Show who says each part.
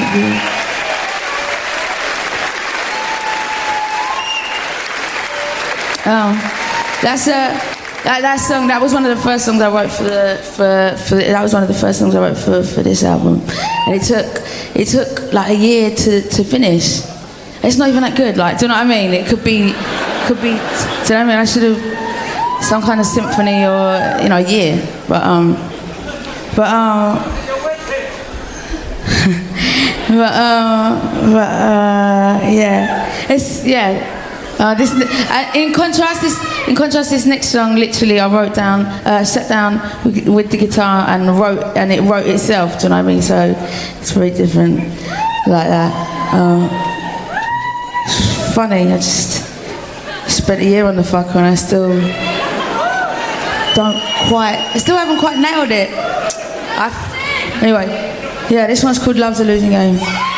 Speaker 1: That song. That was one of the first songs I wrote that was one of the first songs I wrote for this album, and it took like a year to finish. It's not even that good. Like, do you know what I mean? It could be. Do you know what I mean? I should have some kind of symphony or a year, but yeah, it's in contrast, this next song, literally, I wrote down, sat down with the guitar and it wrote itself. Do you know what I mean? So it's very different, like that. It's funny. I just spent a year on the fucker and I still haven't quite nailed it. Anyway, yeah, this one's called "Love's a Losing Game."